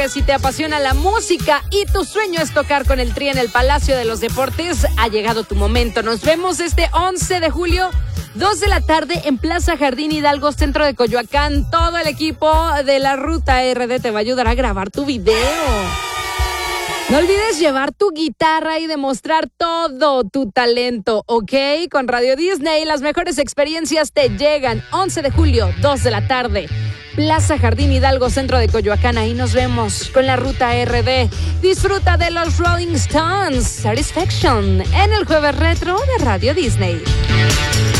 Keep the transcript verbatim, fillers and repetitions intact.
Si te apasiona la música y tu sueño es tocar con el Tri en el Palacio de los Deportes, ha llegado tu momento. Nos vemos este once de julio, dos de la tarde en Plaza Jardín Hidalgo, centro de Coyoacán. Todo el equipo de la Ruta R D te va a ayudar a grabar tu video. No olvides llevar tu guitarra y demostrar todo tu talento, ¿ok? Con Radio Disney, las mejores experiencias te llegan. once de julio, dos de la tarde. Plaza Jardín Hidalgo, centro de Coyoacán. Ahí nos vemos con la Ruta R D. Disfruta de los Rolling Stones, Satisfaction, en el Jueves Retro de Radio Disney.